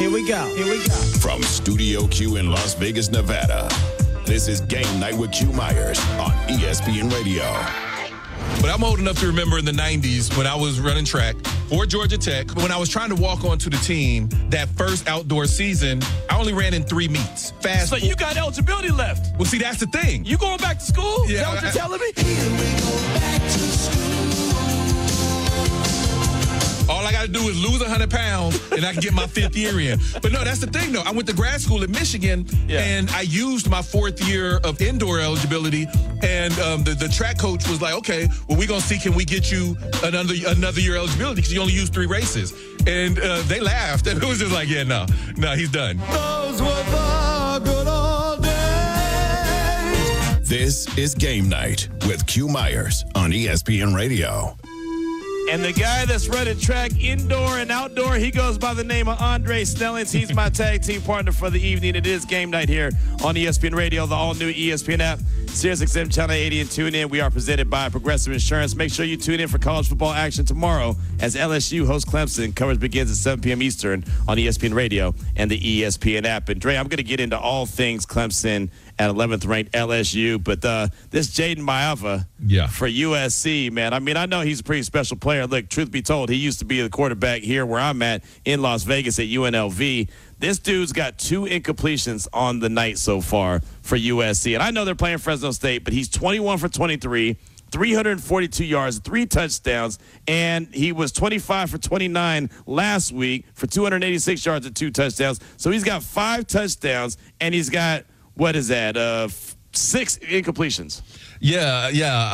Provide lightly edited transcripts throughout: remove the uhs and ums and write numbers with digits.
Here we go. From Studio Q in Las Vegas, Nevada, this is Game Night with Q Myers on ESPN Radio. But I'm old enough to remember in the 90s when I was running track for Georgia Tech. When I was trying to walk onto the team, that first outdoor season, I only ran in 3 meets. So you got eligibility left. Well, see, that's the thing. You going back to school? Yeah, Is that what you're telling me? Here we go back to school. All I got to do is lose 100 pounds, and I can get my 5th year in. But no, that's the thing, though. I went to grad school in Michigan, and I used my 4th year of indoor eligibility, and the track coach was like, okay, well, we're going to see, can we get you another year eligibility because you only used 3 races. And they laughed, and it was just like, yeah, no, he's done. Those were the good old days. This is Game Night with Q Myers on ESPN Radio. And the guy that's running track indoor and outdoor, he goes by the name of Andre Snellings. He's my tag team partner for the evening. It is Game Night here on ESPN Radio, the all-new ESPN app, SiriusXM Channel 80, and tune in. We are presented by Progressive Insurance. Make sure you tune in for college football action tomorrow as LSU hosts Clemson. Coverage begins at 7 p.m. Eastern on ESPN Radio and the ESPN app. And Dre, I'm going to get into all things Clemson at 11th ranked LSU, but this Jaden Maiava for USC, man. I mean, I know he's a pretty special player. Look, truth be told, he used to be the quarterback here where I'm at in Las Vegas at UNLV. This dude's got 2 incompletions on the night so far for USC. And I know they're playing Fresno State, but he's 21 for 23, 342 yards, 3 touchdowns, and he was 25 for 29 last week for 286 yards and 2 touchdowns. So he's got 5 touchdowns, and he's got, what is that, 6 incompletions. Yeah.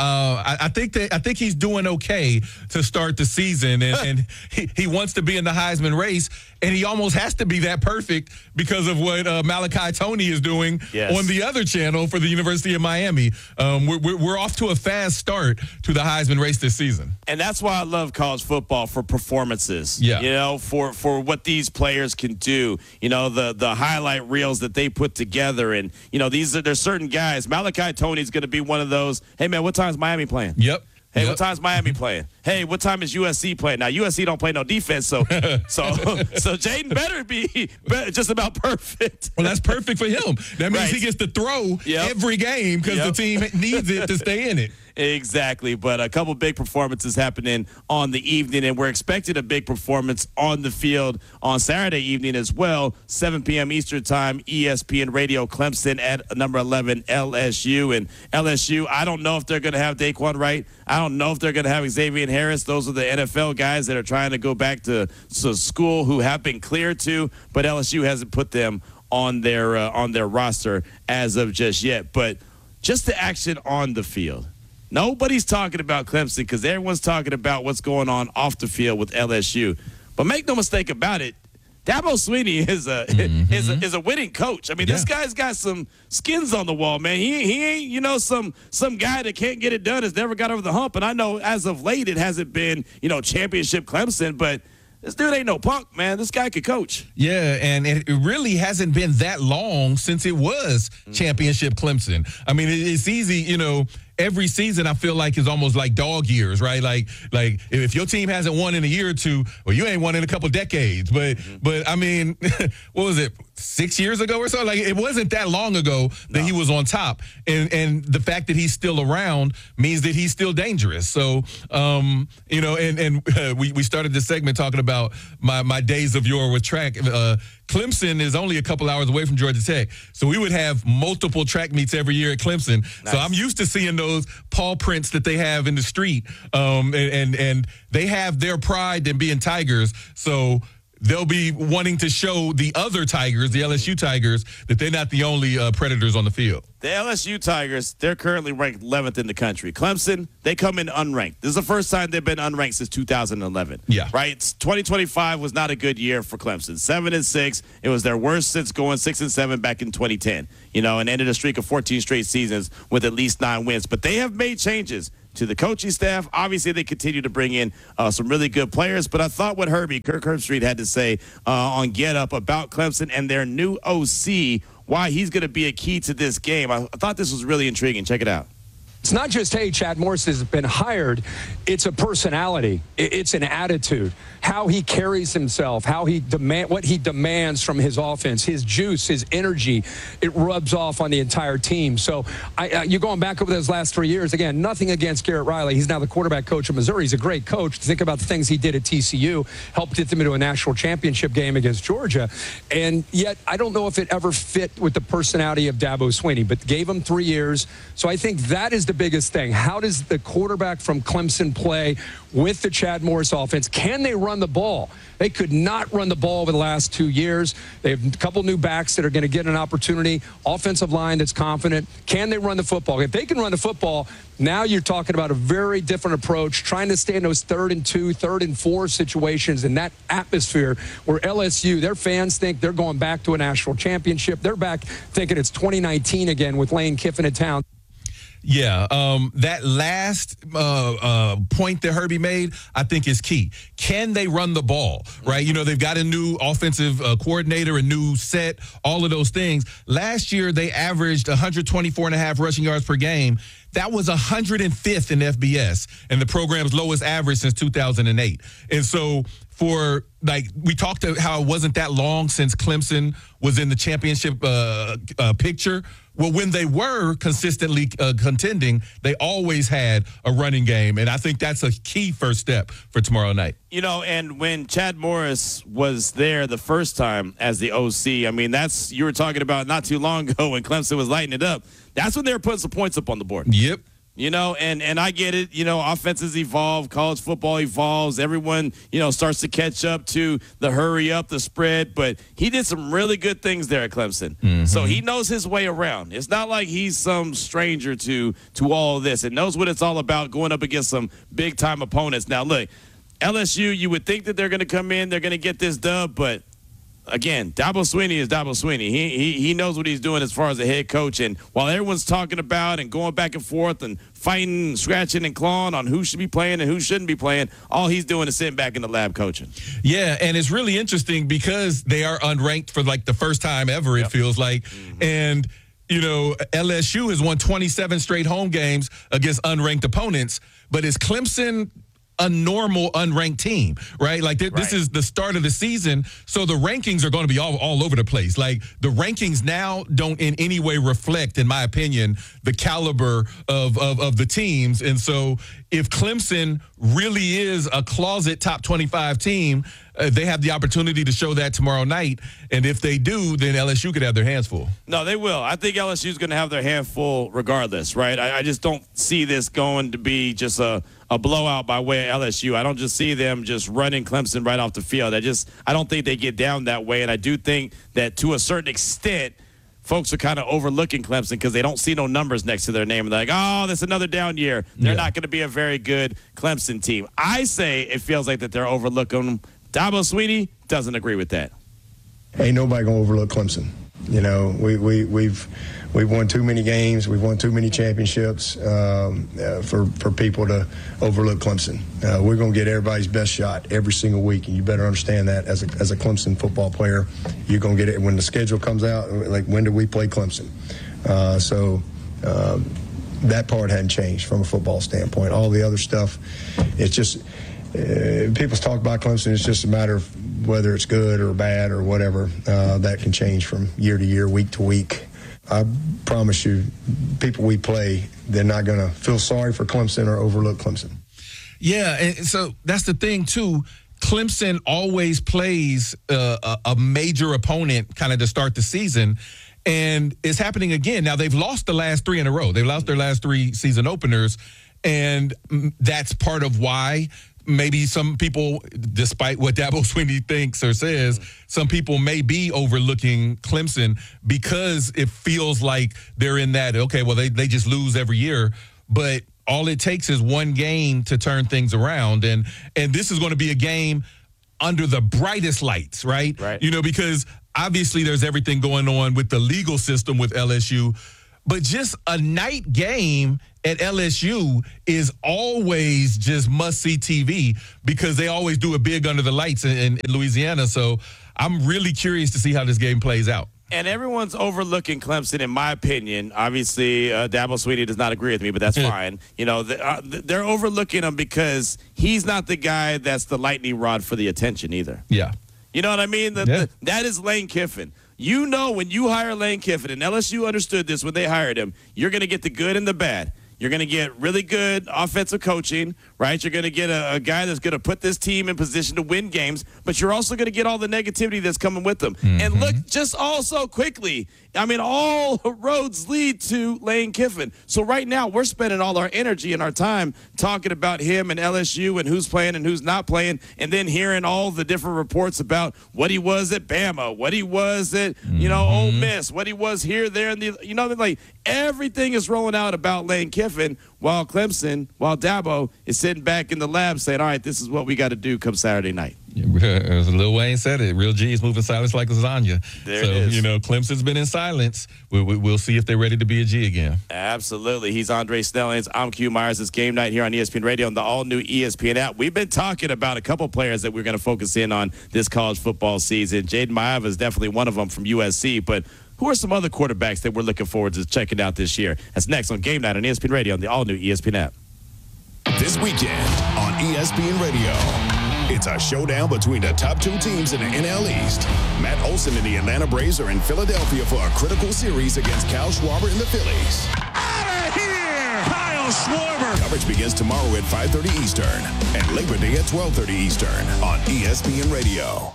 I think he's doing okay to start the season, and he wants to be in the Heisman race, and he almost has to be that perfect because of what Malachi Tony is doing on the other channel for the University of Miami. We're off to a fast start to the Heisman race this season, and that's why I love college football, for performances. Yeah, you know, for what these players can do. You know, the highlight reels that they put together, and you know, there's certain guys. Malachi Tony's going to be one of those. Hey man, what time is Miami playing? Yep. Hey, what time's Miami playing? Hey, what time is USC playing? Now, USC don't play no defense, so Jaden better be just about perfect. Well, that's perfect for him. That means he gets to throw every game because the team needs it to stay in it. Exactly, but a couple big performances happening on the evening, and we're expecting a big performance on the field on Saturday evening as well, 7 p.m. Eastern Time, ESPN Radio, Clemson at number 11, LSU. And LSU, I don't know if they're going to have Daquan Wright. I don't know if they're going to have Xavier Harris. Those are the NFL guys that are trying to go back to school who have been cleared to, but LSU hasn't put them on their roster as of just yet. But just the action on the field. Nobody's talking about Clemson because everyone's talking about what's going on off the field with LSU. But make no mistake about it, Dabo Swinney is a winning coach. I mean, this guy's got some skins on the wall, man. He ain't, you know, some guy that can't get it done, has never got over the hump. And I know as of late it hasn't been, you know, championship Clemson, but this dude ain't no punk, man. This guy could coach. Yeah, and it really hasn't been that long since it was championship Clemson. I mean, it's easy, you know. Every season I feel like is almost like dog years, right? Like if your team hasn't won in a year or two, well, you ain't won in a couple decades. But I mean, what was it, 6 years ago or so? Like, it wasn't that long ago that he was on top. And the fact that he's still around means that he's still dangerous. So, you know, and we started this segment talking about my days of yore with track. Clemson is only a couple hours away from Georgia Tech. So we would have multiple track meets every year at Clemson. Nice. So I'm used to seeing those paw prints that they have in the street. And they have their pride in being Tigers. So they'll be wanting to show the other Tigers, the LSU Tigers, that they're not the only predators on the field. The LSU Tigers, they're currently ranked 11th in the country. Clemson, they come in unranked. This is the first time they've been unranked since 2011. Yeah. Right? 2025 was not a good year for Clemson. 7-6. It was their worst since going 6-7 back in 2010. You know, and ended a streak of 14 straight seasons with at least 9 wins. But they have made changes to the coaching staff. Obviously, they continue to bring in some really good players. But I thought what Kirk Herbstreit had to say on Get Up about Clemson and their new OC, why he's going to be a key to this game. I thought this was really intriguing. Check it out. It's not just, hey, Chad Morris has been hired. It's a personality. It's an attitude. How he carries himself, what he demands from his offense, his juice, his energy, it rubs off on the entire team. So you're going back over those last 3 years. Again, nothing against Garrett Riley. He's now the quarterback coach of Missouri. He's a great coach. Think about the things he did at TCU, helped get them into a national championship game against Georgia. And yet, I don't know if it ever fit with the personality of Dabo Swinney, but gave him 3 years. So I think that is the biggest thing. How does the quarterback from Clemson play with the Chad Morris offense? Can they run the ball? They could not run the ball over the last 2 years. They have a couple new backs that are going to get an opportunity. Offensive line that's confident. Can they run the football? If they can run the football, now you're talking about a very different approach, trying to stay in those 3rd and 2, 3rd and 4 situations in that atmosphere where LSU, their fans think they're going back to a national championship. They're back thinking it's 2019 again with Lane Kiffin in town. Yeah, that last point that Herbie made, I think is key. Can they run the ball, right? You know, they've got a new offensive coordinator, a new set, all of those things. Last year, they averaged 124.5 rushing yards per game. That was 105th in FBS and the program's lowest average since 2008. And so we talked about how it wasn't that long since Clemson was in the championship picture. Well, when they were consistently contending, they always had a running game. And I think that's a key first step for tomorrow night. You know, and when Chad Morris was there the first time as the OC, I mean, you were talking about not too long ago when Clemson was lighting it up. That's when they were putting some points up on the board. Yep. You know, and I get it. You know, offenses evolve, college football evolves. Everyone, starts to catch up to the hurry up, the spread. But he did some really good things there at Clemson. Mm-hmm. So he knows his way around. It's not like he's some stranger to all of this. It knows what it's all about going up against some big-time opponents. Now, look, LSU, you would think that they're going to come in, they're going to get this dub, but again, Dabo Swinney is Dabo Swinney. He knows what he's doing as far as a head coach. And while everyone's talking about and going back and forth and fighting, scratching and clawing on who should be playing and who shouldn't be playing, all he's doing is sitting back in the lab coaching. Yeah, and it's really interesting because they are unranked for like the first time ever, it feels like. Mm-hmm. And, LSU has won 27 straight home games against unranked opponents, but is Clemson a normal unranked team, right? Like this is the start of the season, so the rankings are going to be all over the place. Like the rankings now don't in any way reflect, in my opinion, the caliber of the teams. And so if Clemson really is a closet top 25 team, they have the opportunity to show that tomorrow night. And if they do, then LSU could have their hands full. No, they will. I think LSU's going to have their hand full regardless, right? I just don't see this going to be just a blowout by way of LSU. I don't just see them just running Clemson right off the field. I don't think they get down that way. And I do think that to a certain extent, folks are kind of overlooking Clemson because they don't see no numbers next to their name. And they're like, oh, that's another down year. They're not going to be a very good Clemson team. I say it feels like that they're overlooking them. Dabo Swinney doesn't agree with that. Ain't nobody going to overlook Clemson. We've won too many games. We've won too many championships for people to overlook Clemson. We're going to get everybody's best shot every single week, and you better understand that as a Clemson football player. You're going to get it when the schedule comes out. Like, when do we play Clemson? So that part hadn't changed from a football standpoint. All the other stuff, it's just people talk about Clemson. It's just a matter of whether it's good or bad or whatever. That can change from year to year, week to week. I promise you, people we play, they're not going to feel sorry for Clemson or overlook Clemson. Yeah, and so that's the thing, too. Clemson always plays a major opponent kind of to start the season, and it's happening again. Now, they've lost the last 3 in a row. They've lost their last 3 season openers, and that's part of why maybe some people, despite what Dabo Swinney thinks or says, some people may be overlooking Clemson because it feels like they're in that, okay, well, they just lose every year. But all it takes is one game to turn things around. And this is going to be a game under the brightest lights, right? Because obviously there's everything going on with the legal system with LSU. But just a night game at LSU is always just must-see TV because they always do it big under the lights in Louisiana. So I'm really curious to see how this game plays out. And everyone's overlooking Clemson, in my opinion. Obviously, Dabo Swinney does not agree with me, but that's fine. You know, they're overlooking him because he's not the guy that's the lightning rod for the attention either. Yeah. You know what I mean? That is Lane Kiffin. You know, when you hire Lane Kiffin, and LSU understood this when they hired him, you're going to get the good and the bad. You're going to get really good offensive coaching, right? You're going to get a guy that's going to put this team in position to win games, but you're also going to get all the negativity that's coming with them. And look, just also quickly, I mean, all roads lead to Lane Kiffin. So right now, we're spending all our energy and our time talking about him and LSU and who's playing and who's not playing, and then hearing all the different reports about what he was at Bama, what he was at, Ole Miss, what he was here, there, and like everything is rolling out about Lane Kiffin, while Dabo is sitting back in the lab saying, all right, this is what we got to do come Saturday night. As Lil Wayne said it, real G's moving silence like lasagna. There it is. Clemson's been in silence. We'll see if they're ready to be a G again. Absolutely. He's Andre Snellings. I'm Q Myers. It's Game Night here on ESPN Radio and the all-new ESPN app. We've been talking about a couple players that we're going to focus in on this college football season. Jaden Maiava is definitely one of them from USC, but who are some other quarterbacks that we're looking forward to checking out this year? That's next on Game Night on ESPN Radio and the all-new ESPN app. This weekend on ESPN Radio, it's a showdown between the top two teams in the NL East. Matt Olson and the Atlanta Braves are in Philadelphia for a critical series against Kyle Schwarber and the Phillies. Out of here, Kyle Schwarber. Coverage begins tomorrow at 5:30 Eastern and Labor Day at 12:30 Eastern on ESPN Radio.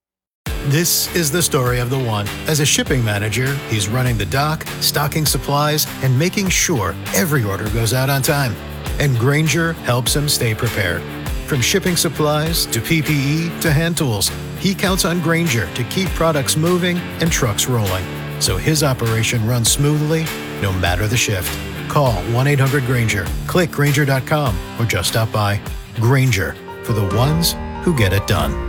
This is the story of the one. As a shipping manager, he's running the dock, stocking supplies, and making sure every order goes out on time. And Grainger helps him stay prepared. From shipping supplies to PPE to hand tools, he counts on Grainger to keep products moving and trucks rolling, so his operation runs smoothly no matter the shift. Call 1-800-GRAINGER, click Grainger.com, or just stop by. Grainger, for the ones who get it done.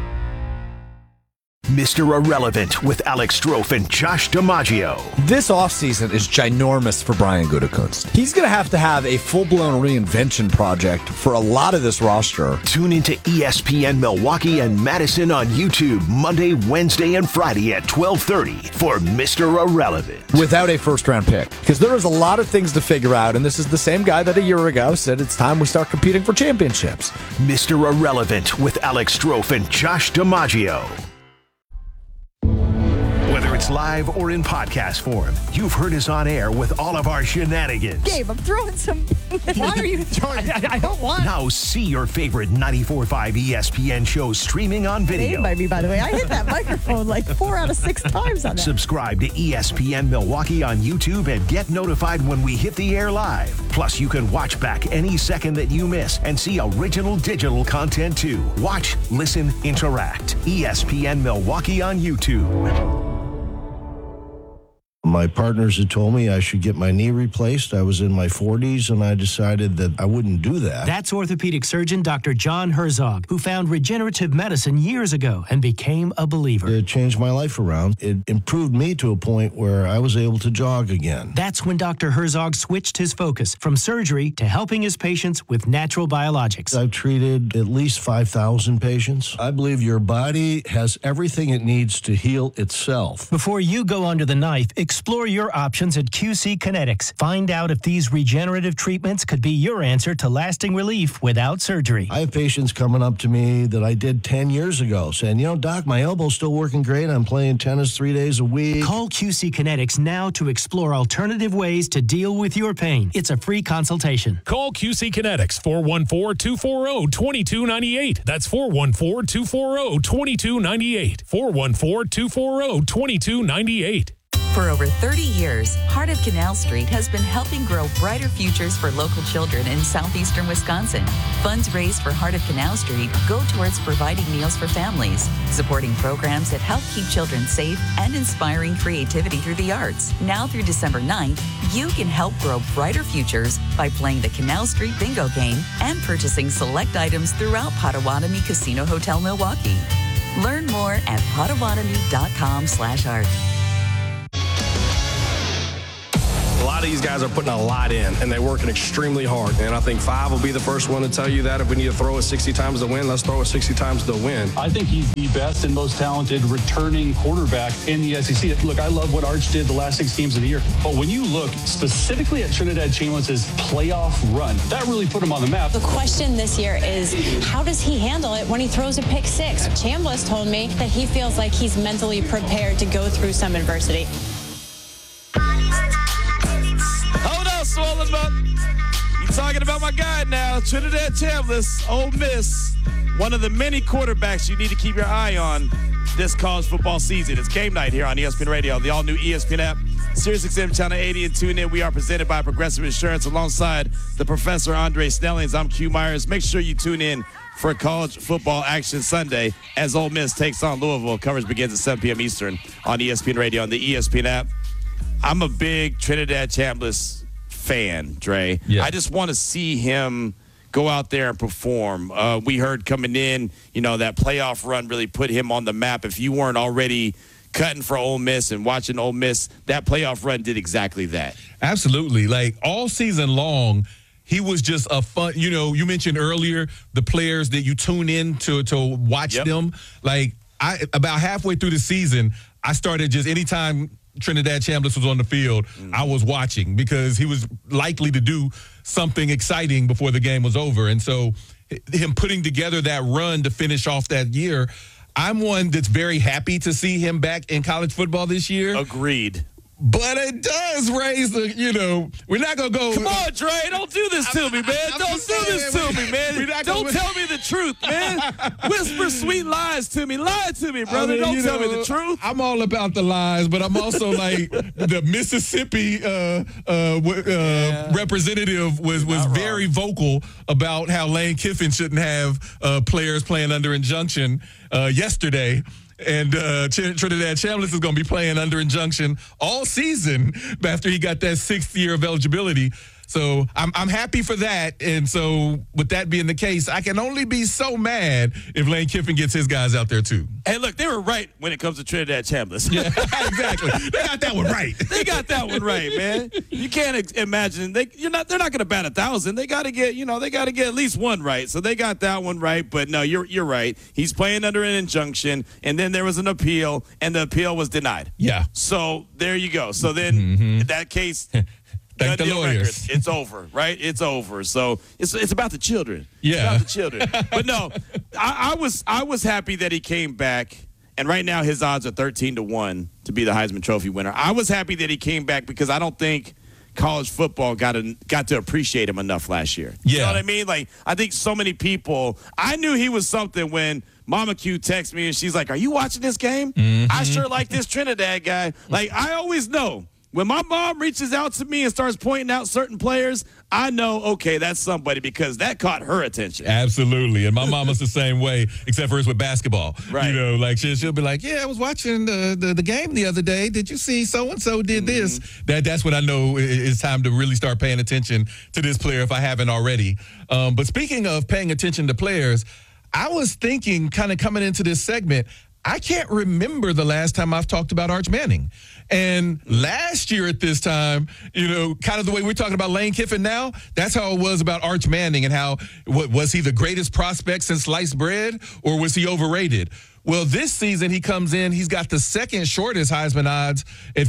Mr. Irrelevant with Alex Strofe and Josh DiMaggio. This offseason is ginormous for Brian Gutekunst. He's going to have a full-blown reinvention project for a lot of this roster. Tune into ESPN Milwaukee and Madison on YouTube Monday, Wednesday, and Friday at 12:30 for Mr. Irrelevant. Without a first-round pick. Because there is a lot of things to figure out, and this is the same guy that a year ago said it's time we start competing for championships. Mr. Irrelevant with Alex Strofe and Josh DiMaggio. Whether it's live or in podcast form, you've heard us on air with all of our shenanigans. Gabe, I'm throwing some. Why are you throwing? I don't want. Now see your favorite 94.5 ESPN shows streaming on video. By me, by the way. I hit that microphone like 4 out of 6 times on that. Subscribe to ESPN Milwaukee on YouTube and get notified when we hit the air live. Plus, you can watch back any second that you miss and see original digital content too. Watch, listen, interact. ESPN Milwaukee on YouTube. My partners had told me I should get my knee replaced. I was in my 40s, and I decided that I wouldn't do that. That's orthopedic surgeon Dr. John Herzog, who found regenerative medicine years ago and became a believer. It changed my life around. It improved me to a point where I was able to jog again. That's when Dr. Herzog switched his focus from surgery to helping his patients with natural biologics. I've treated at least 5,000 patients. I believe your body has everything it needs to heal itself. Before you go under the knife, explore your options at QC Kinetics. Find out if these regenerative treatments could be your answer to lasting relief without surgery. I have patients coming up to me that I did 10 years ago saying, Doc, my elbow's still working great. I'm playing tennis 3 days a week. Call QC Kinetics now to explore alternative ways to deal with your pain. It's a free consultation. Call QC Kinetics, 414-240-2298. That's 414-240-2298. 414-240-2298. For over 30 years, Heart of Canal Street has been helping grow brighter futures for local children in southeastern Wisconsin. Funds raised for Heart of Canal Street go towards providing meals for families, supporting programs that help keep children safe, and inspiring creativity through the arts. Now through December 9th, you can help grow brighter futures by playing the Canal Street Bingo game and purchasing select items throughout Potawatomi Casino Hotel Milwaukee. Learn more at potawatomi.com/art. A lot lot of these guys are putting a lot in, and they're working extremely hard. And I think 5 will be the first one to tell you that if we need to throw it 60 times to win, let's throw it 60 times to win. I think he's the best and most talented returning quarterback in the SEC. Look, I love what Arch did the last 6 games of the year, but when you look specifically at Trinidad Chambliss' playoff run, that really put him on the map. The question this year is, how does he handle it when he throws a pick 6? Chambliss told me that he feels like he's mentally prepared to go through some adversity. Hold on, Swollen Butt. You talking about my guy now, Trinidad Chambliss, Ole Miss. One of the many quarterbacks you need to keep your eye on this college football season. It's game night here on ESPN Radio, the all-new ESPN app, SiriusXM Channel 80, and tune in. We are presented by Progressive Insurance alongside the Professor Andre Snellings. I'm Q Myers. Make sure you tune in for college football action Sunday as Ole Miss takes on Louisville. Coverage begins at 7 p.m. Eastern on ESPN Radio and the ESPN app. I'm a big Trinidad Chambliss fan, Dre. Yeah. I just want to see him go out there and perform. We heard coming in, that playoff run really put him on the map. If you weren't already cutting for Ole Miss and watching Ole Miss, that playoff run did exactly that. Absolutely. Like all season long, he was just a fun, you mentioned earlier the players that you tune in to watch them. Like about halfway through the season, I started just anytime Trinidad Chambliss was on the field, I was watching because he was likely to do something exciting before the game was over. And so him putting together that run to finish off that year, I'm one that's very happy to see him back in college football this year. Agreed. But it does raise the, we're not going to go. Come on, Dre. Don't do this to me, man. Don't do this to me, man. Don't tell me the truth, man. Whisper sweet lies to me. Lie to me, brother. Don't tell me the truth. I'm all about the lies, but I'm also like the Mississippi representative was very vocal about how Lane Kiffin shouldn't have players playing under injunction yesterday. And Trinidad Chambliss is going to be playing under injunction all season after he got that 6th year of eligibility. So I'm happy for that. And so with that being the case, I can only be so mad if Lane Kiffin gets his guys out there too. Hey, look, they were right when it comes to Trinidad Chambliss. Yeah, exactly. They got that one right. They got that one right, man. You can't imagine they're not going to bat 1,000. They got to get, they got to get at least one right. So they got that one right. But no, you're right. He's playing under an injunction, and then there was an appeal, and the appeal was denied. Yeah. So there you go. So then in that case. Thank the lawyers. It's over, right? It's over. So it's about the children. Yeah. It's about the children. But no, I was happy that he came back, and right now his odds are 13-1 to be the Heisman Trophy winner. I was happy that he came back because I don't think college football got to appreciate him enough last year. Yeah. You know what I mean? Like, I think so many people, I knew he was something when Mama Q texted me and she's like, "Are you watching this game? I sure like this Trinidad guy." Like, I always know. When my mom reaches out to me and starts pointing out certain players, I know, okay, that's somebody because that caught her attention. Absolutely. And my mama's the same way, except for it's with basketball. Right. Like she'll be like, "Yeah, I was watching the game the other day. Did you see so-and-so did this?" That's when I know it's time to really start paying attention to this player if I haven't already. But speaking of paying attention to players, I was thinking kind of coming into this segment, I can't remember the last time I've talked about Arch Manning. And last year at this time, kind of the way we're talking about Lane Kiffin now, that's how it was about Arch Manning and how, was he the greatest prospect since sliced bread or was he overrated? Well, this season he comes in, he's got the second shortest Heisman odds at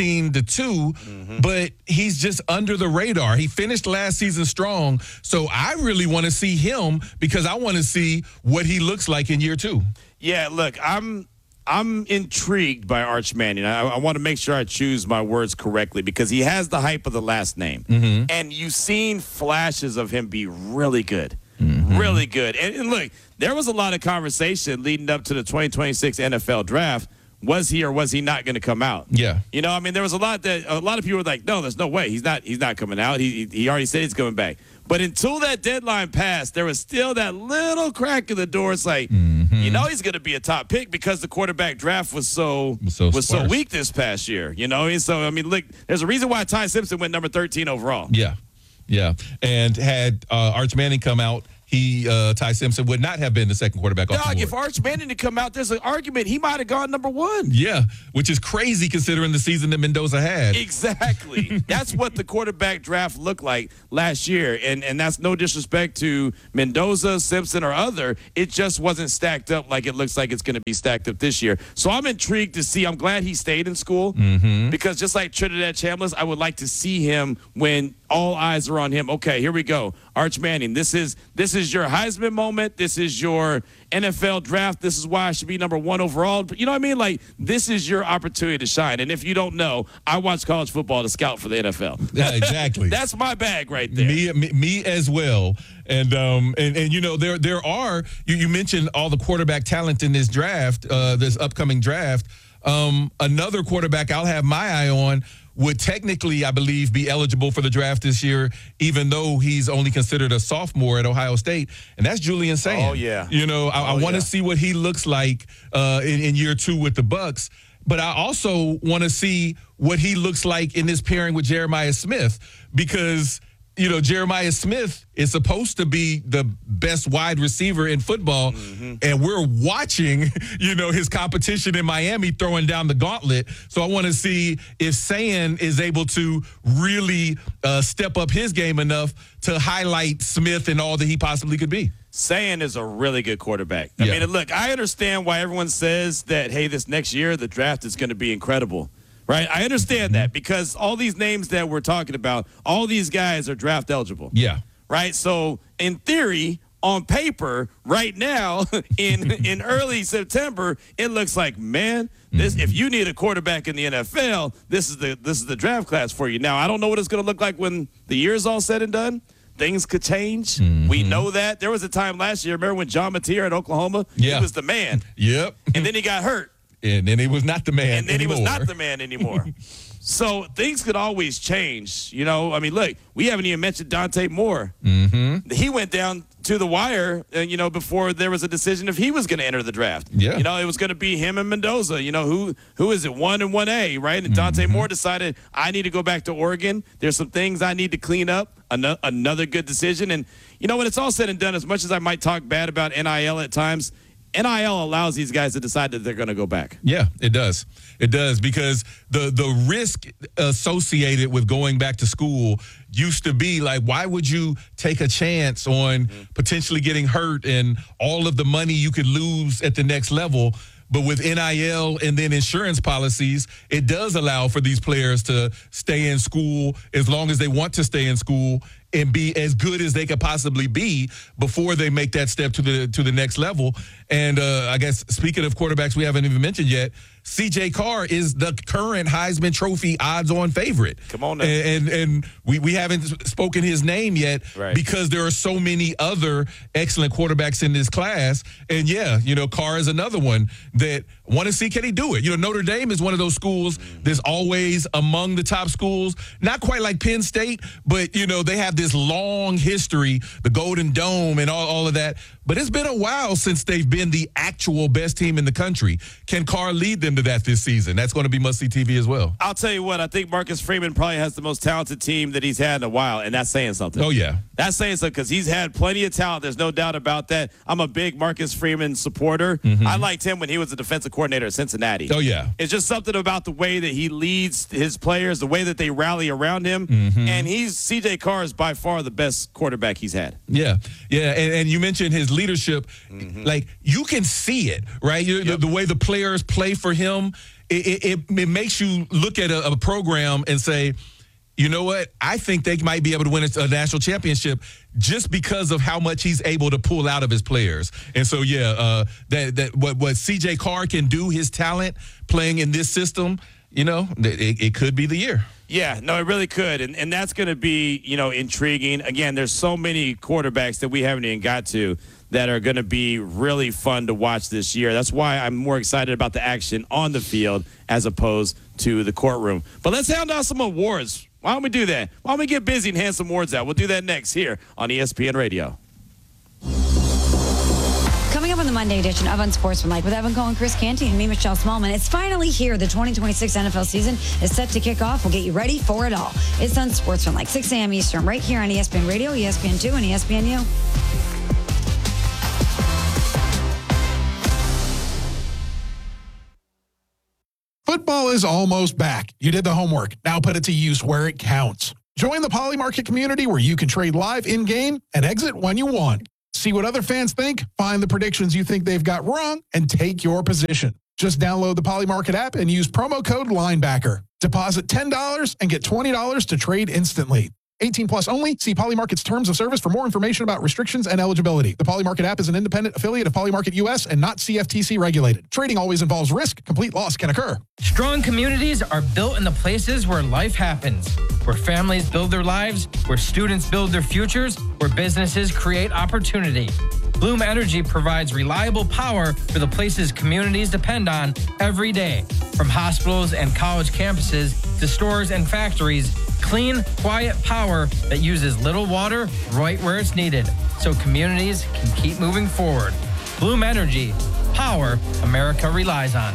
15-2, but he's just under the radar. He finished last season strong, so I really want to see him because I want to see what he looks like in year 2. Yeah, look, I'm intrigued by Arch Manning. I want to make sure I choose my words correctly because he has the hype of the last name. And you've seen flashes of him be really good. Really good. And look, there was a lot of conversation leading up to the 2026 NFL draft. Was he or was he not going to come out? Yeah. There was a lot of people were like, "No, there's no way. He's not coming out. He already said he's coming back." But until that deadline passed, there was still that little crack in the door. It's like, he's going to be a top pick because the quarterback draft was so weak this past year. And so look, there's a reason why Ty Simpson went number 13 overall. Yeah. And had Arch Manning come out, Ty Simpson would not have been the second quarterback off the board. If Arch Manning had come out, there's an argument he might have gone number 1. Yeah, which is crazy considering the season that Mendoza had. Exactly. That's what the quarterback draft looked like last year. And that's no disrespect to Mendoza, Simpson, or other. It just wasn't stacked up like it looks like it's going to be stacked up this year. So I'm intrigued to see. I'm glad he stayed in school because just like Trinidad Chambliss, I would like to see him when all eyes are on him. Okay, here we go. Arch Manning, this is your Heisman moment. This is your NFL draft. This is why I should be number 1 overall. You know what I mean? Like, this is your opportunity to shine. And if you don't know, I watch college football to scout for the NFL. Yeah, exactly. That's my bag right there. Me as well. And you know, there are, you mentioned all the quarterback talent in this draft, this upcoming draft. Another quarterback I'll have my eye on would technically, I believe, be eligible for the draft this year, even though he's only considered a sophomore at Ohio State, and that's Julian Sand. Oh, yeah. You know, I want to see what he looks like in year 2 with the Bucs, but I also want to see what he looks like in this pairing with Jeremiah Smith because – you know, Jeremiah Smith is supposed to be the best wide receiver in football, and we're watching, you know, his competition in Miami throwing down the gauntlet. So I want to see if Sand is able to really step up his game enough to highlight Smith and all that he possibly could be. Sand is a really good quarterback. I mean, look, I understand why everyone says that, hey, this next year the draft is going to be incredible. Right? I understand that because all these names that we're talking about, all these guys are draft eligible. Yeah. Right? So, in theory, on paper, right now, in early September, it looks like, man, this if you need a quarterback in the NFL, this is the draft class for you. Now, I don't know what it's going to look like when the year's all said and done. Things could change. We know that. There was a time last year, remember when John Mateer at Oklahoma? Yeah. He was the man. Yep. And then he got hurt. And then he was not the man anymore. So things could always change. You know, I mean, look, we haven't even mentioned Dante Moore. He went down to the wire, you know, before there was a decision if he was going to enter the draft. Yeah. You know, it was going to be him and Mendoza. You know, who is it, 1 and 1A, right? And Dante Moore decided, I need to go back to Oregon. There's some things I need to clean up. Another good decision. And, you know, when it's all said and done, as much as I might talk bad about NIL at times, NIL allows these guys to decide that they're going to go back. Yeah, it does. It does because the risk associated with going back to school used to be like, why would you take a chance on potentially getting hurt and all of the money you could lose at the next level? But with NIL and then insurance policies, it does allow for these players to stay in school as long as they want to stay in school and be as good as they could possibly be before they make that step to the next level. And I guess speaking of quarterbacks we haven't even mentioned yet, C.J. Carr is the current Heisman Trophy odds-on favorite. Come on now. And we haven't spoken his name yet because there are so many other excellent quarterbacks in this class. And, yeah, you know, Carr is another one that want to see can he do it. You know, Notre Dame is one of those schools that's always among the top schools. Not quite like Penn State, but, you know, they have this long history, the Golden Dome and all of that. But it's been a while since they've been the actual best team in the country. Can Carr lead them to that this season? That's going to be must-see TV as well. I'll tell you what, I think Marcus Freeman probably has the most talented team that he's had in a while, and that's saying something. Oh, yeah. That's saying something because he's had plenty of talent. There's no doubt about that. I'm a big Marcus Freeman supporter. I liked him when he was the defensive coordinator at Cincinnati. Oh, yeah. It's just something about the way that he leads his players, the way that they rally around him, and C.J. Carr is by far the best quarterback he's had. Yeah, yeah, and you mentioned his leadership. Like, you can see it, right? The way the players play for him, it makes you look at a program and say, you know what? I think they might be able to win a national championship just because of how much he's able to pull out of his players. And so, yeah, what C.J. Carr can do, his talent playing in this system, you know, it could be the year. Yeah, no, it really could. And that's going to be, you know, intriguing. Again, there's so many quarterbacks that we haven't even got to that are going to be really fun to watch this year. That's why I'm more excited about the action on the field as opposed to the courtroom. But let's hand out some awards. Why don't we do that? Why don't we get busy and hand some awards out? We'll do that next here on ESPN Radio. Coming up on the Monday edition of Unsportsmanlike with Evan Cohen, Chris Canty, and me, Michelle Smallman. It's finally here. The 2026 NFL season is set to kick off. We'll get you ready for it all. It's Unsportsmanlike, 6 a.m. Eastern, right here on ESPN Radio, ESPN2, and ESPNU. Football is almost back. You did the homework. Now put it to use where it counts. Join the Poly Market community where you can trade live in-game and exit when you want. See what other fans think, find the predictions you think they've got wrong, and take your position. Just download the Poly Market app and use promo code LINEBACKER. Deposit $10 and get $20 to trade instantly. 18 plus only. See Poly Market's terms of service for more information about restrictions and eligibility. The Poly Market app is an independent affiliate of Poly Market US and not CFTC regulated. Trading always involves risk. Complete loss can occur. Strong communities are built in the places where life happens, where families build their lives, where students build their futures, where businesses create opportunity. Bloom Energy provides reliable power for the places communities depend on every day. From hospitals and college campuses to stores and factories, clean, quiet power that uses little water right where it's needed, so communities can keep moving forward. Bloom Energy, power America relies on.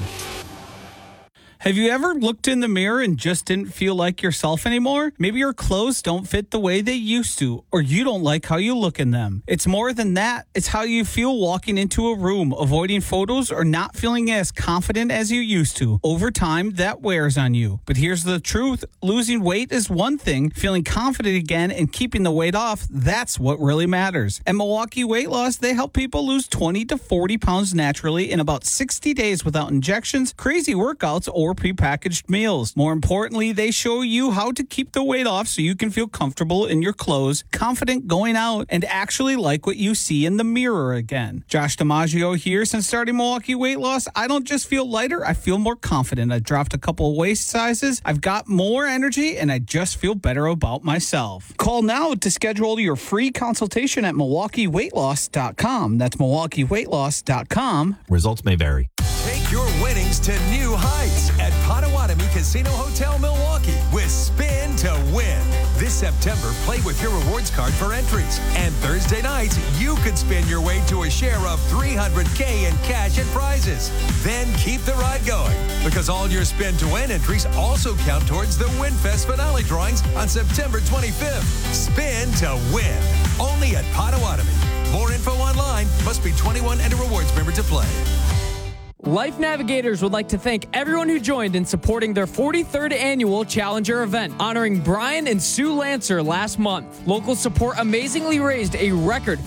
Have you ever looked in the mirror and just didn't feel like yourself anymore? Maybe your clothes don't fit the way they used to, or you don't like how you look in them. It's more than that. It's how you feel walking into a room, avoiding photos, or not feeling as confident as you used to. Over time, that wears on you. But here's the truth. Losing weight is one thing. Feeling confident again and keeping the weight off, that's what really matters. At Milwaukee Weight Loss, they help people lose 20 to 40 pounds naturally in about 60 days without injections, crazy workouts, or prepackaged meals. More importantly, they show you how to keep the weight off so you can feel comfortable in your clothes, confident going out, and actually like what you see in the mirror again. Josh DiMaggio here. Since starting Milwaukee Weight Loss, I don't just feel lighter, I feel more confident. I dropped a couple of waist sizes, I've got more energy, and I just feel better about myself. Call now to schedule your free consultation at MilwaukeeWeightLoss.com. That's MilwaukeeWeightLoss.com. Results may vary. Take your winnings to new heights at Potawatomi Casino Hotel Milwaukee with Spin to Win. This September, play with your rewards card for entries. And Thursday nights, you could spin your way to a share of $300K in cash and prizes. Then keep the ride going, because all your Spin to Win entries also count towards the WinFest finale drawings on September 25th. Spin to Win. Only at Potawatomi. More info online. Must be 21 and a rewards member to play. Life Navigators would like to thank everyone who joined in supporting their 43rd annual Challenger event, honoring Brian and Sue Lancer last month. Local support amazingly raised a record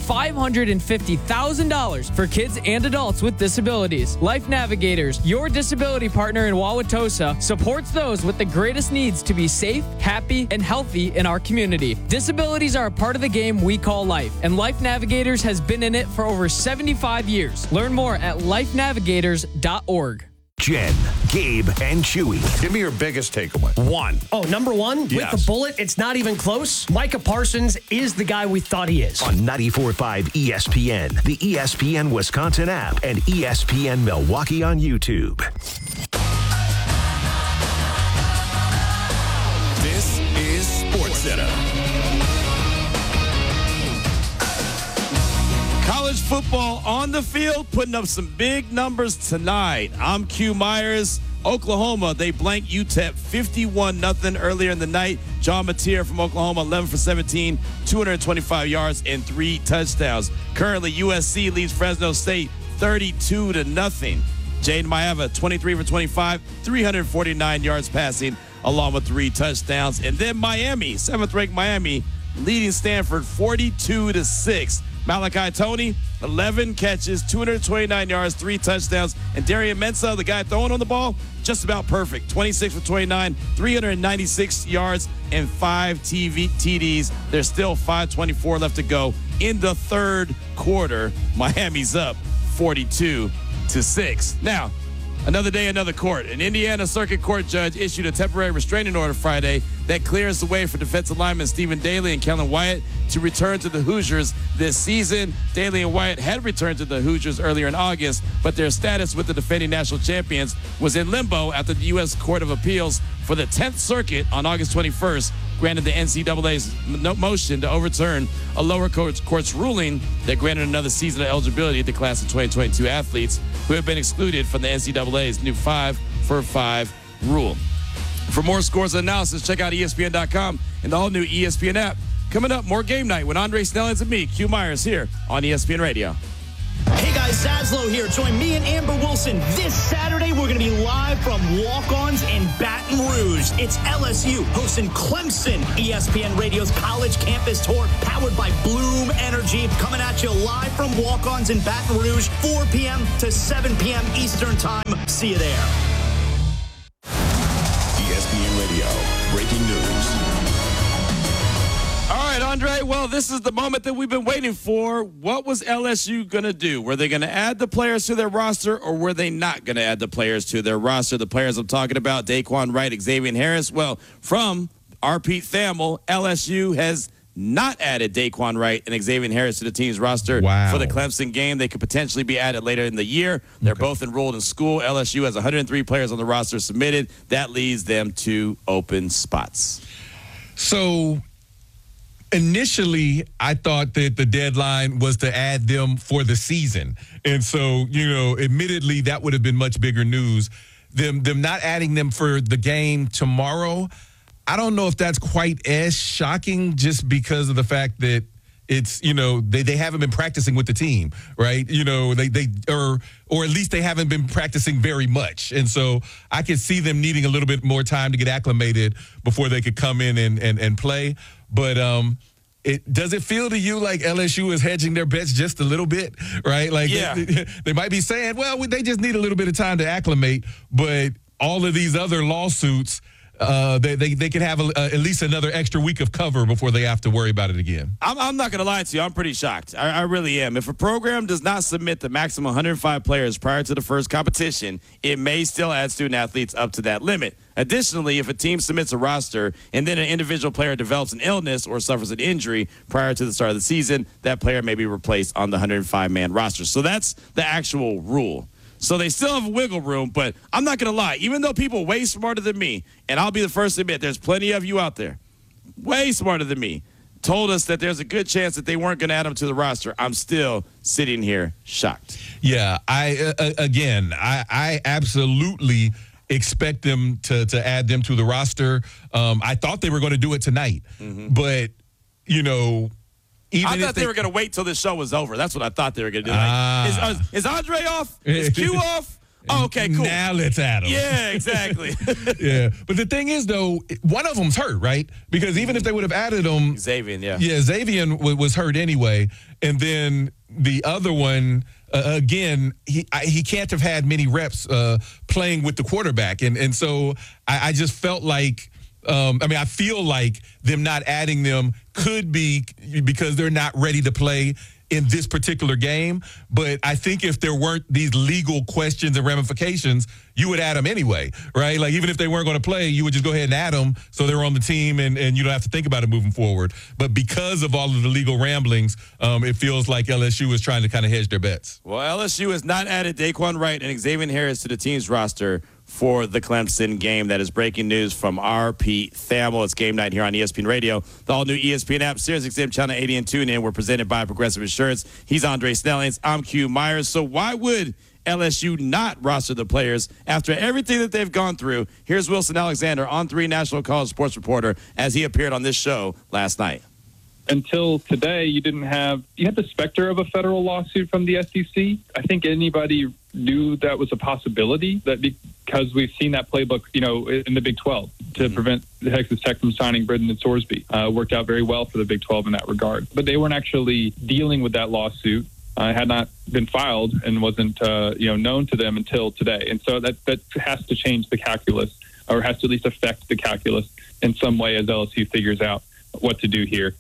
$550,000 for kids and adults with disabilities. Life Navigators, your disability partner in Wauwatosa, supports those with the greatest needs to be safe, happy, and healthy in our community. Disabilities are a part of the game we call life, and Life Navigators has been in it for over 75 years. Learn more at lifenavigators.org. Jen, Gabe, and Chewy. Give me your biggest takeaway. One. Oh, number one? Yes. With the bullet, it's not even close. Micah Parsons is the guy we thought he is. On 94.5 ESPN, the ESPN Wisconsin app, and ESPN Milwaukee on YouTube. This is SportsCenter. College football on the field, putting up some big numbers tonight. I'm Q Myers. Oklahoma, they blanked UTEP 51-0 earlier in the night. John Mateer from Oklahoma, 11 for 17, 225 yards and 3 touchdowns. Currently, USC leads Fresno State 32-0. Jaden Maiava, 23 for 25, 349 yards passing, along with 3 touchdowns. And then Miami, 7th-ranked Miami, leading Stanford 42-6. Malachi Toney, 11 catches, 229 yards, 3 touchdowns. And Darian Mensah, the guy throwing on the ball, just about perfect. 26 for 29, 396 yards, and 5 TDs. There's still 5:24 left to go in the third quarter. Miami's up 42-6. Now, another day, another court. An Indiana Circuit Court judge issued a temporary restraining order Friday that clears the way for defensive linemen Stephen Daly and Kellen Wyatt to return to the Hoosiers this season. Daly and Wyatt had returned to the Hoosiers earlier in August, but their status with the defending national champions was in limbo after the U.S. Court of Appeals for the 10th Circuit on August 21st granted the NCAA's motion to overturn a lower court's ruling that granted another season of eligibility to class of 2022 athletes who have been excluded from the NCAA's new 5-for-5 rule. For more scores and analysis, check out ESPN.com and the all-new ESPN app. Coming up, more Game Night with Andre Snellings and me, Q Myers, here on ESPN Radio. Hey guys, Levi Zaslow here. Join me and Amber Wilson this Saturday. We're going to be live from Walk-Ons in Baton Rouge. It's LSU hosting Clemson. ESPN Radio's College Campus Tour, powered by Bloom Energy, coming at you live from Walk-Ons in Baton Rouge, 4 p.m. to 7 p.m. Eastern Time. See you there. ESPN Radio, breaking news. All right, Andre, well, this is the moment that we've been waiting for. What was LSU going to do? Were they going to add the players to their roster, or were they not going to add the players to their roster? The players I'm talking about, Daquan Wright, Xavier Harris. Well, from our Pete Thamel, LSU has not added Daquan Wright and Xavier Harris to the team's roster for the Clemson game. They could potentially be added later in the year. They're both enrolled in school. LSU has 103 players on the roster submitted. That leaves them 2 open spots. So initially, I thought that the deadline was to add them for the season. And so, admittedly, that would have been much bigger news. Them not adding them for the game tomorrow, I don't know if that's quite as shocking, just because of the fact that it's, they haven't been practicing with the team, right? Or at least they haven't been practicing very much. And so I could see them needing a little bit more time to get acclimated before they could come in and play. But does it feel to you like LSU is hedging their bets just a little bit, right? Like, they might be saying, well, they just need a little bit of time to acclimate, but all of these other lawsuits, they could have at least another extra week of cover before they have to worry about it again. I'm not going to lie to you. I'm pretty shocked. I really am. If a program does not submit the maximum 105 players prior to the first competition, it may still add student athletes up to that limit. Additionally, if a team submits a roster and then an individual player develops an illness or suffers an injury prior to the start of the season, that player may be replaced on the 105-man roster. So that's the actual rule. So they still have wiggle room, but I'm not going to lie. Even though people way smarter than me, and I'll be the first to admit there's plenty of you out there, way smarter than me, told us that there's a good chance that they weren't going to add them to the roster, I'm still sitting here shocked. Yeah, I absolutely expect them to add them to the roster. I thought they were going to do it tonight, but, I thought they were going to wait till this show was over. That's what I thought they were going to do. Like, is Andre off? Is Q off? Oh, okay, cool. Now let's add them. Yeah, exactly. Yeah. But the thing is, though, one of them's hurt, right? Because even if they would have added them. Xavier, yeah. Yeah, Xavier was hurt anyway. And then the other one, again, he can't have had many reps playing with the quarterback. And so I just felt like, I feel like them not adding them could be because they're not ready to play in this particular game. But I think if there weren't these legal questions and ramifications, you would add them anyway, right? Like, even if they weren't going to play, you would just go ahead and add them so they're on the team and you don't have to think about it moving forward. But because of all of the legal ramblings, it feels like LSU is trying to kind of hedge their bets. Well, LSU has not added Daquan Wright and Xavier Harris to the team's roster for the Clemson game. That is breaking news from our Pete Thamel. It's game night here on ESPN Radio. The all-new ESPN app, SiriusXM Channel 80 and TuneIn. We're presented by Progressive Insurance. He's Andre Snellings. I'm Q Myers. So why would LSU not roster the players after everything that they've gone through? Here's Wilson Alexander, On 3 National College sports reporter, as he appeared on this show last night. Until today, you had the specter of a federal lawsuit from the SEC. I think anybody knew that was a possibility, that because we've seen that playbook, in the Big 12 to prevent the Texas Tech from signing Brendan Sorsby. Worked out very well for the Big 12 in that regard. But they weren't actually dealing with that lawsuit. Had not been filed and wasn't known to them until today. And so that has to change the calculus, or has to at least affect the calculus in some way as LSU figures out what to do here.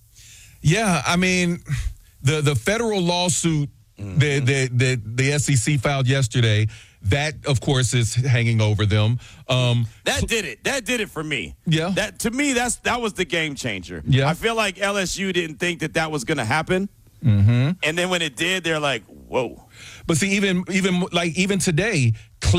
Yeah, I mean, the federal lawsuit that the SEC filed yesterday, that, of course, is hanging over them. That did it. That did it for me. Yeah. To me, that was the game changer. Yeah. I feel like LSU didn't think that was going to happen. And then when it did, they're like, whoa. But see, even today,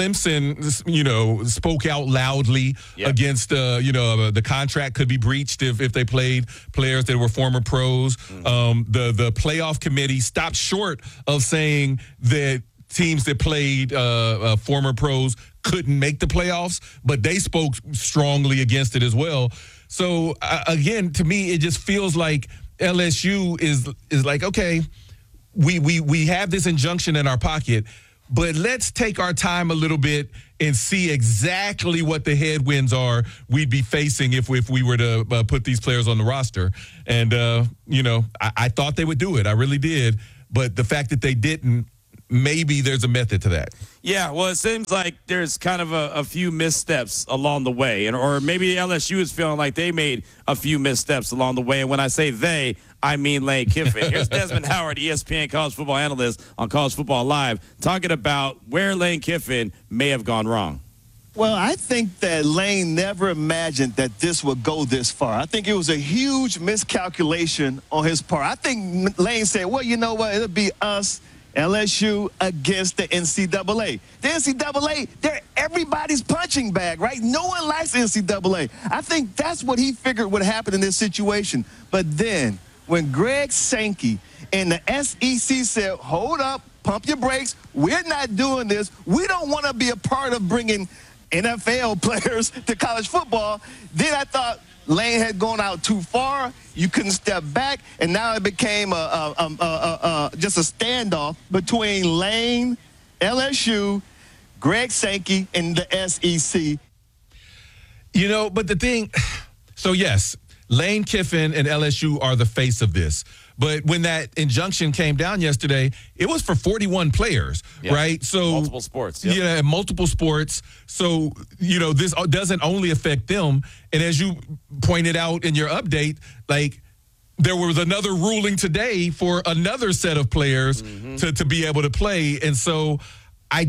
Clemson, spoke out loudly against, the contract could be breached if they played players that were former pros. The playoff committee stopped short of saying that teams that played former pros couldn't make the playoffs, but they spoke strongly against it as well. So, again, to me, it just feels like LSU is like, okay, we have this injunction in our pocket, but let's take our time a little bit and see exactly what the headwinds are we'd be facing if we were to put these players on the roster. And, I thought they would do it. I really did. But the fact that they didn't, maybe there's a method to that. Yeah, well, it seems like there's kind of a few missteps along the way. Or maybe LSU is feeling like they made a few missteps along the way. And when I say they, I mean Lane Kiffin. Here's Desmond Howard, ESPN college football analyst on College Football Live, talking about where Lane Kiffin may have gone wrong. Well, I think that Lane never imagined that this would go this far. I think it was a huge miscalculation on his part. I think Lane said, well, you know what, it'll be us, LSU, against the NCAA. The NCAA, they're everybody's punching bag, right? No one likes the NCAA. I think that's what he figured would happen in this situation. But then, when Greg Sankey and the SEC said, hold up, pump your brakes, we're not doing this, we don't want to be a part of bringing NFL players to college football, then I thought Lane had gone out too far, you couldn't step back, and now it became just a standoff between Lane, LSU, Greg Sankey, and the SEC. But the thing, so yes, Lane Kiffin and LSU are the face of this. But when that injunction came down yesterday, it was for 41 players, right? So multiple sports. Yep. Yeah, multiple sports. So, this doesn't only affect them. And as you pointed out in your update, like, there was another ruling today for another set of players to be able to play. And so I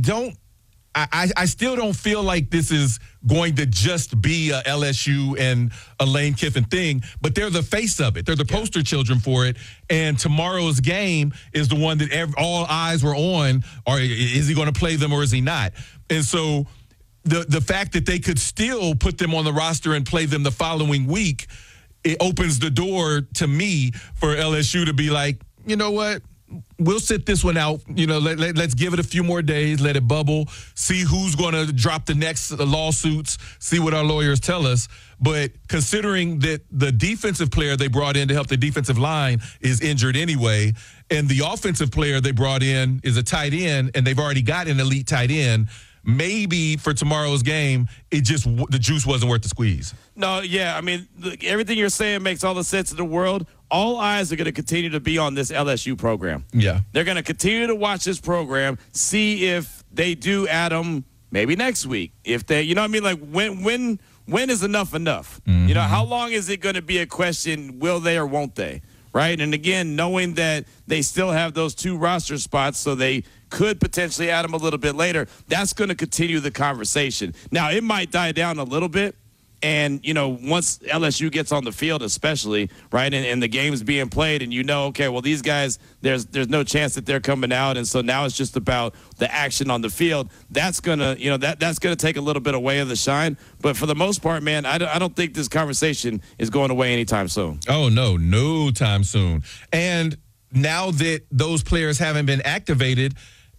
still don't feel like this is going to just be a LSU and a Lane Kiffin thing, but they're the face of it. They're the poster children for it. And tomorrow's game is the one that all eyes were on. Or is he going to play them or is he not? And so the fact that they could still put them on the roster and play them the following week, it opens the door to me for LSU to be like, you know what? We'll sit this one out. Let's give it a few more days, let it bubble, see who's going to drop the next lawsuits, see what our lawyers tell us. But considering that the defensive player they brought in to help the defensive line is injured anyway, and the offensive player they brought in is a tight end, and they've already got an elite tight end, maybe for tomorrow's game, the juice wasn't worth the squeeze. No, yeah, I mean, look, everything you're saying makes all the sense in the world. All eyes are going to continue to be on this LSU program. Yeah. They're going to continue to watch this program, see if they do add them maybe next week. If they, you know what I mean? Like, when is enough? Mm-hmm. How long is it going to be a question, will they or won't they? Right? And again, knowing that they still have those 2 roster spots, so they could potentially add them a little bit later, that's going to continue the conversation. Now, it might die down a little bit. And, once LSU gets on the field, especially, right, and the game's being played, and okay, well, these guys, there's no chance that they're coming out, and so now it's just about the action on the field. That's going to, that's going to take a little bit away of the shine. But for the most part, man, I don't think this conversation is going away anytime soon. Oh, no time soon. And now that those players haven't been activated,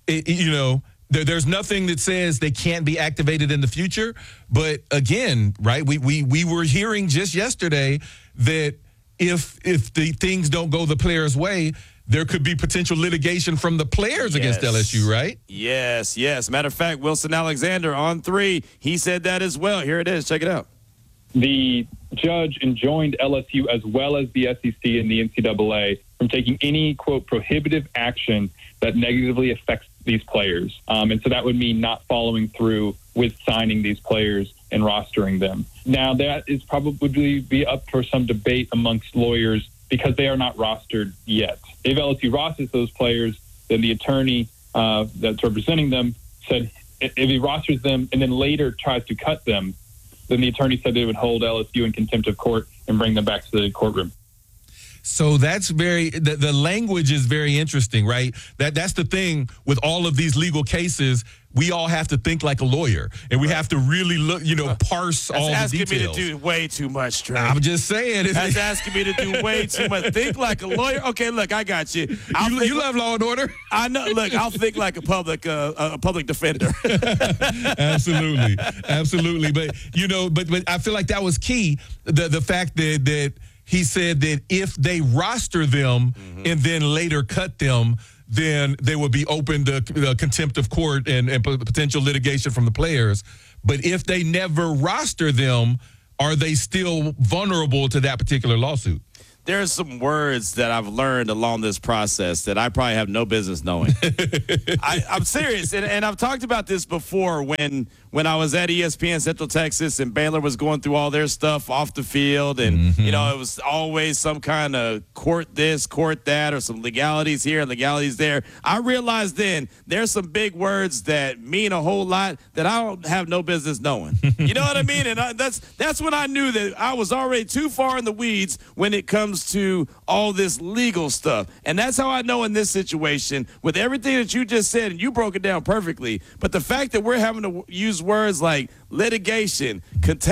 there's nothing that says they can't be activated in the future. But again, right, we were hearing just yesterday that if the things don't go the players' way, there could be potential litigation from the players against LSU, right? Yes. Matter of fact, Wilson Alexander on 3, he said that as well. Here it is. Check it out. The judge enjoined LSU as well as the SEC and the NCAA from taking any, quote, prohibitive action that negatively affects these players. And so that would mean not following through with signing these players and rostering them. Now, that is probably be up for some debate amongst lawyers because they are not rostered yet. If LSU rosters those players, then the attorney that's representing them said if he rosters them and then later tries to cut them, then the attorney said they would hold LSU in contempt of court and bring them back to the courtroom. So that's the language is very interesting, right? That's the thing with all of these legal cases. We all have to think like a lawyer, and we have to really look, parse all the details. That's asking me to do way too much, Trey. I'm just saying. That's asking me to do way too much. Think like a lawyer. Okay, look, I got you. You love Law and Order? I know. Look, I'll think like a public defender. Absolutely. But I feel like that was key. The fact that he said that if they roster them and then later cut them, then they would be open to contempt of court and potential litigation from the players. But if they never roster them, are they still vulnerable to that particular lawsuit? There's some words that I've learned along this process that I probably have no business knowing. I'm serious, and I've talked about this before when I was at ESPN Central Texas and Baylor was going through all their stuff off the field, and it was always some kind of court this, court that, or some legalities here and legalities there. I realized then there's some big words that mean a whole lot that I don't have no business knowing. You know what I mean? And that's when I knew that I was already too far in the weeds when it comes to all this legal stuff. And that's how I know in this situation, with everything that you just said, and you broke it down perfectly, but the fact that we're having to use words like litigation, contempt